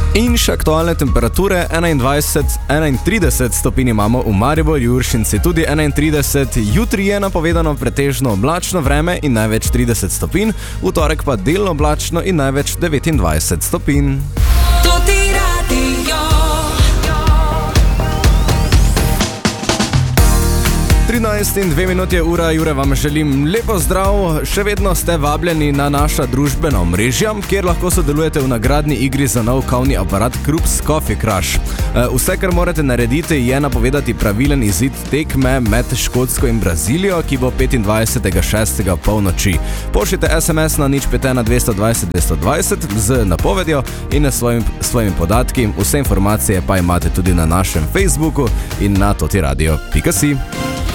In še aktualne temperature, 31 stopinj imamo v Mariboru, Juršinci tudi 31, jutri je napovedano pretežno oblačno vreme in največ 30 stopinj, v torek pa delno oblačno in največ 29 stopinj. 13:02 je ura, Jure vam želim lepo zdrav, še vedno ste vabljeni na naša družbena omrežja, kjer lahko sodelujete v nagradni igri za nov kavni aparat Krups Coffee Crush. Vse, kar morate narediti, je napovedati pravilen izid tekme med Škotsko in Brazilijo, ki bo 25.6. polnoči. Pošljite SMS na 051 220 220 z napovedjo in svojimi podatki, vse informacije pa imate tudi na našem Facebooku in na totiradio.si.